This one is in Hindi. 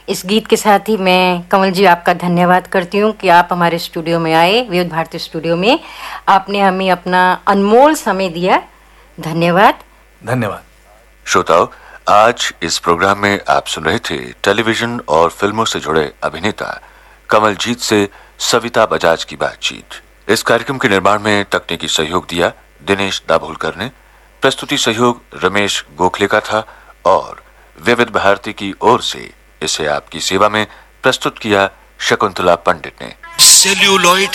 इस गीत के साथ ही मैं कमल जी आपका धन्यवाद करती हूँ कि आप हमारे स्टूडियो में आए, विविध भारती स्टूडियो में। आपने हमें अपना अनमोल समय दिया। धन्यवाद। धन्यवाद। श्रोताओ, आज इस प्रोग्राम में आप सुन रहे थे टेलीविजन और फिल्मों से जुड़े अभिनेता कमलजीत से सविता बजाज की बातचीत। इस कार्यक्रम के निर्माण में तकनीकी सहयोग दिया दिनेश दाभोलकर ने। प्रस्तुति सहयोग रमेश गोखले का था और विविध भारती की ओर से इसे आपकी सेवा में प्रस्तुत किया शकुंतला पंडित ने। सेल्यूलॉइड